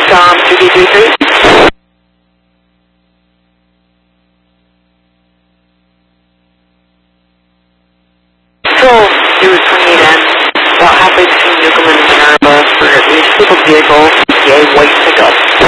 Tom 2233. Control 228N, about halfway between Newcomen and Minerva for a disabled vehicle, a white pickup.